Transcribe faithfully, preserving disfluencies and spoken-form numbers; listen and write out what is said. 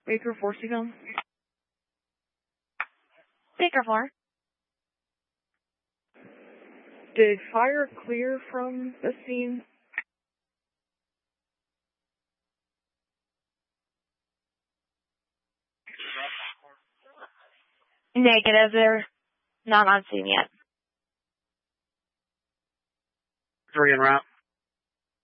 Baker four, Seacom. Baker four. Did fire clear from the scene? Negative, they're not on scene yet. Three en route.